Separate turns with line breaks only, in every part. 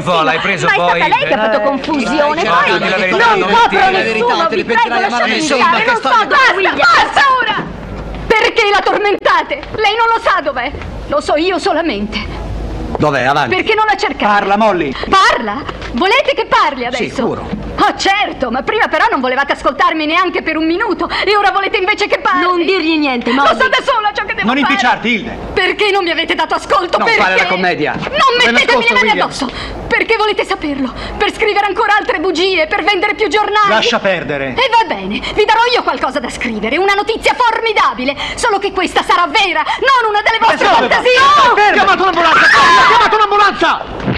un po', l'hai preso
ma
poi.
è stata lei che ha fatto confusione.
Poi
Poi
la verità,
non
non
copro
la
nessuno, vi prego, lasciatemi stare. Non so dove William. Basta ora! Perché la tormentate? Lei non lo sa dov'è. Lo so io solamente.
Dov'è? Avanti.
Perché non la cercate?
Parla, Molly.
Parla? Volete che parli adesso?
Sicuro.
Oh, certo, ma prima però non volevate ascoltarmi neanche per un minuto e ora volete invece che parli. Non dirgli niente, Molly. Lo so da sola ciò che devo
Non
fare.
impicciarti, Hilde.
Perché non mi avete dato ascolto?
Non
perché?
fare la commedia.
Non mettetemi le mani
William.
addosso. Perché volete saperlo? Per scrivere ancora altre bugie, per vendere più giornali.
Lascia perdere.
E va bene, vi darò io qualcosa da scrivere, una notizia formidabile. Solo che questa sarà vera, non una delle vostre fantasie.
No! Chiamate un'ambulanza! Chiamate un'ambulanza!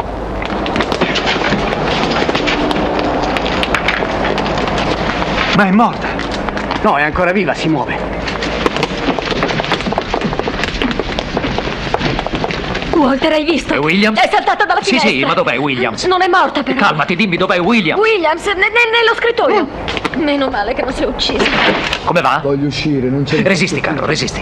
Ma è morta. No, è ancora viva, si muove.
Walter, hai visto?
È Williams?
È saltata dalla finestra.
Sì, ma dov'è Williams?
Non è morta però.
Calmati, dimmi dov'è Williams.
Williams, nello scrittoio. Meno male che non si è uccisa.
Come va?
Voglio uscire, non c'è...
Resisti, caro, resisti.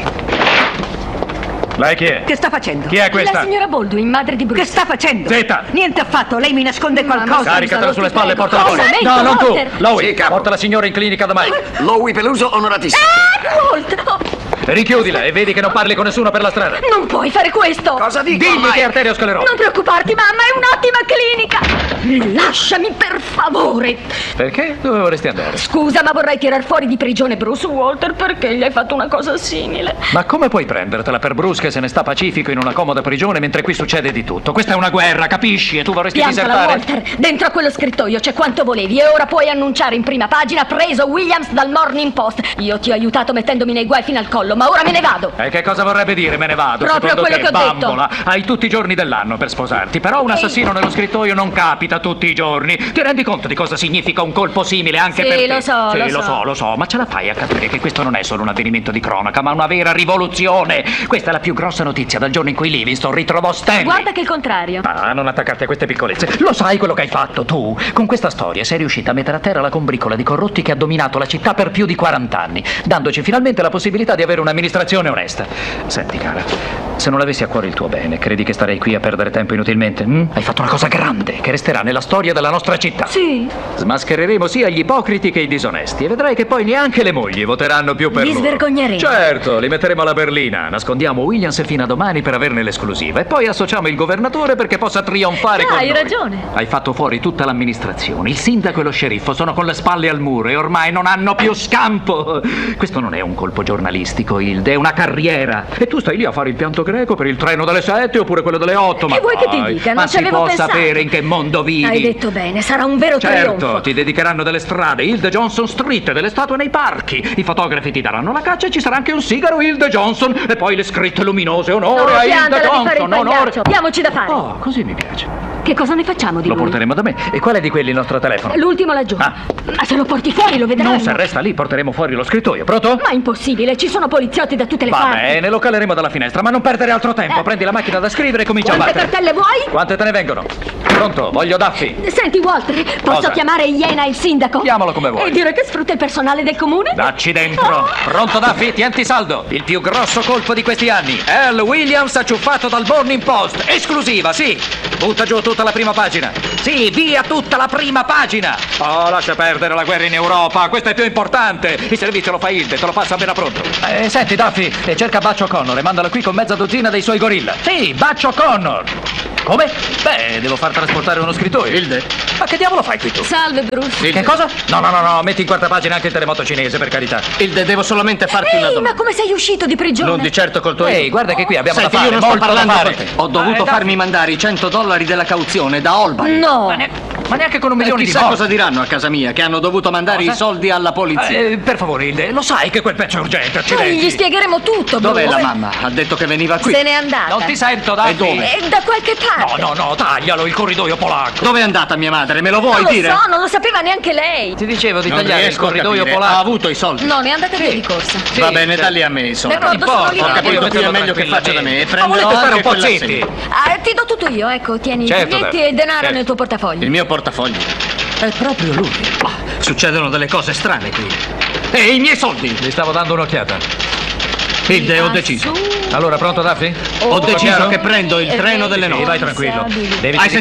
Lei chi è?
Che sta facendo?
Chi è questa?
La signora Baldwin, madre di Bruce.
Che sta facendo?
Zeta!
Niente affatto, lei mi nasconde qualcosa.
Caricatela sulle spalle e portala fuori.
Cosa?
No, non tu.
Walter.
Lowy,
Sì, capo.
porta la signora in clinica da Mike.
Lowy Peluso, onoratissimo.
Walter, oh,
Richiudila e vedi che non parli con nessuno per la strada.
non puoi fare questo.
Cosa dico?
Digli
ormai?
che è arteriosclerosi.
Non preoccuparti, mamma, è un'ottima clinica. Lasciami, per favore.
Perché? Dove vorresti andare?
Scusa, ma vorrei tirar fuori di prigione Bruce. Walter, perché gli hai fatto una cosa simile?
Ma come puoi prendertela per Bruce che se ne sta pacifico in una comoda prigione mentre qui succede di tutto? Questa è una guerra, capisci? E tu vorresti
Piantala,
disertare?
Walter. Dentro a quello scrittoio c'è quanto volevi e ora puoi annunciare in prima pagina preso Williams dal Morning Post. Io ti ho aiutato mettendomi nei guai fino al collo, ma ora me ne vado.
E che cosa vorrebbe dire me ne vado?
Proprio
Secondo
quello
te,
che ho detto.
bambola, hai tutti i giorni dell'anno per sposarti. Però un assassino nello scrittoio non capita tutti i giorni. Ti rendi conto di cosa significa un colpo simile anche
Sì,
per te?
lo so,
Sì,
lo
lo so. Ma ce la fai a capire che questo non è solo un avvenimento di cronaca, ma una vera rivoluzione. Questa è la più grossa notizia dal giorno in cui Livingston ritrovò Stanley.
Guarda che il contrario.
Ah, non attaccarti a queste piccolezze. Lo sai quello che hai fatto tu? Con questa storia sei riuscita a mettere a terra la combricola di corrotti che ha dominato la città per più di 40 anni, dandoci finalmente la possibilità di avere un'amministrazione onesta. Senti, cara, se non avessi a cuore il tuo bene, credi che starei qui a perdere tempo inutilmente? Hai fatto una cosa grande che resterà nella storia della nostra città.
Sì.
Smaschereremo sia gli ipocriti che i disonesti e vedrai che poi neanche le mogli voteranno più per
Vi
loro.
svergogneremo.
Certo, li metteremo alla berlina. Nascondiamo Williams fino a domani per averne l'esclusiva e poi associamo il governatore perché possa trionfare con
Hai
noi.
ragione.
Hai fatto fuori tutta l'amministrazione. Il sindaco e lo sceriffo sono con le spalle al muro e ormai non hanno più scampo. Questo non è un colpo giornalistico, Hilde, è una carriera. E tu stai lì a fare il pianto greco per il treno delle 7 oppure quello delle 8. Ma
E vuoi che ti
dai,
dica?
ma
Non ci
si
avevo
può
pensato.
sapere in che mondo vivi?
Hai detto bene, sarà un vero
Certo,
trionfo.
ti dedicheranno delle strade, Hilde Johnson Street, e delle statue nei parchi. I fotografi ti daranno la caccia e ci sarà anche un sigaro Hilde Johnson e poi le scritte luminose. Onore a Hilde
piantala di fare il
Johnson, onore.
pagliaccio. Diamoci da fare.
Oh, così mi piace.
Che cosa ne facciamo di
Lo
lui?
porteremo da me. E qual è di quelli il nostro telefono?
L'ultimo laggiù.
Ah.
Ma se lo porti fuori lo vedranno.
Non se resta lì, porteremo fuori lo scrittoio. Pronto?
Ma è impossibile, ci sono poliziotti da tutte le
Va
parti.
bene, lo caleremo dalla finestra, ma non perdere altro tempo. Prendi la macchina da scrivere e comincia a
Quante
battere.
cartelle vuoi?
Quante te ne vengono? Pronto, voglio Daffy.
Senti, Walter, posso
Cosa?
chiamare Iena il sindaco?
Chiamalo come vuoi.
E dire che sfrutta il personale del comune?
Dacci dentro. Pronto, Daffy? Tienti saldo. Il più grosso colpo di questi anni. Al Williams acciuffato dal Morning Post. Esclusiva, sì. Butta giù tutta la prima pagina. Sì, via tutta la prima pagina. Oh, lascia perdere la guerra in Europa. Questo è più importante. Il servizio lo fa Hilde, te lo passa appena pronto. Senti, Daffy, cerca Butch Connor e mandalo qui con mezza dozzina dei suoi gorilla. Sì, Butch Connor. Come? Beh, devo far trasportare uno scrittoio. Hilde? Ma che diavolo fai qui tu?
Salve, Bruce.
Che cosa? No, metti in quarta pagina anche il terremoto cinese, per carità.
Hilde, devo solamente farti una
Ehi,
domanda.
ma come sei uscito di prigione?
Non di certo col tuo
Ehi, guarda che qui abbiamo
Senti,
da fare,
io non sto
molto da
parlando
fare.
con te. Ho dovuto
Daffy.
farmi mandare i $100 della cauzione da Albany.
No.
Ma neanche con un
E
milione di
chissà
morti.
cosa diranno a casa mia, che hanno dovuto mandare
Cosa?
i soldi alla polizia.
Per favore, Hilde, lo sai che quel pezzo è urgente,
Noi
accidenti.
gli spiegheremo tutto,
Dov'è
Bruce.
la mamma? Ha detto che veniva qui.
Se n'è andata.
Non ti sento, Daffy.
E dove?
Da qualche parte.
No, taglialo il corridoio polacco.
Dove è andata mia madre? Me lo vuoi
Non lo
dire?
so, non lo sapeva neanche lei.
Ti dicevo di
Non
tagliare il
riesco a
corridoio
capire.
polacco.
Ha avuto i soldi.
No, ne è andata via di corsa.
Sì,
Va bene,
certo.
dagli a me i soldi.
D'accordo, sono
Ho
lì.
capito,
qui è meglio che faccia da me. E
Ma volete
prenderò
stare un
anche
po'
quella
zitti?
assegno.
Ti do tutto io, ecco, tieni i
Certo,
biglietti
Daffy.
e denaro
Certo.
nel tuo portafoglio.
Il mio portafoglio. È proprio lui. Succedono delle cose strane qui. E i miei soldi?
Gli stavo dando un'occhiata.
Hilde, ho deciso.
Allora, pronto, Daffy?
Ho deciso
chiaro?
che prendo il treno delle
Sì,
9.
vai tranquillo.
Responsabili.
Devi
Hai